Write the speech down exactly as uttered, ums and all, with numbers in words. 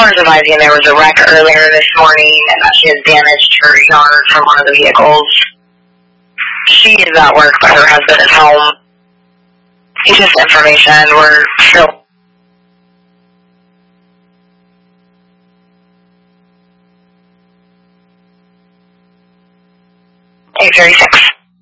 callers advising there was a wreck earlier this morning and that she has damaged her yard from one of the vehicles. She is at work, but her husband is home. It's just information. We're still... eight thirty-six.